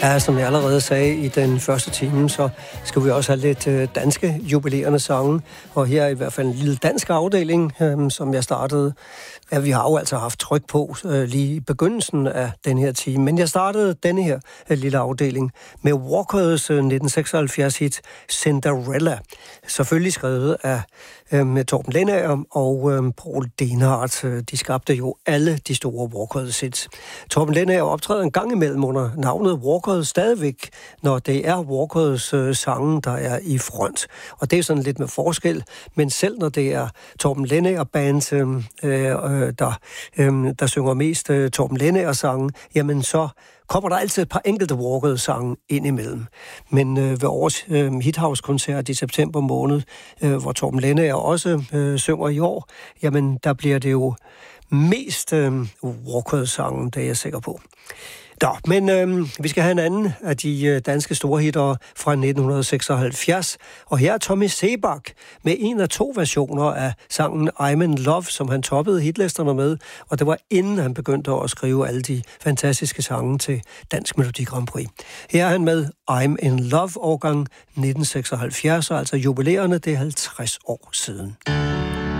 Ja, som jeg allerede sagde i den første time, så skal vi også have lidt danske jubilerende sange. Og her er i hvert fald en lille dansk afdeling, som jeg startede. Ja, vi har jo altså haft tryk på lige i begyndelsen af den her time. Men jeg startede denne her lille afdeling med Walkers 1976-hit Cinderella. Selvfølgelig skrevet af med Torben Lendager og Paul Denhardt. De skabte jo alle de store Walkers-hits. Torben Lendager optræder en gang imellem under navnet Walkers stadigvæk, når det er Walkers sange, der er i front. Og det er sådan lidt med forskel, men selv når det er Torben Lendager Band, der synger mest Torben Lendager sange, jamen så kommer der altid et par enkelte Walkers-sange ind imellem. Men ved årets Hithouse-koncert i september måned, hvor Torben Lendager også synger i år, jamen der bliver det jo mest Walkers-sange, det er jeg sikker på. Men vi skal have en anden af de danske storhitter fra 1976. Og her er Tommy Sebak med en af to versioner af sangen I'm in Love, som han toppede hitlisterne med. Og det var inden han begyndte at skrive alle de fantastiske sange til Dansk Melodi Grand Prix. Her er han med I'm in Love, årgang 1976, altså jubilerende, det er 50 år siden.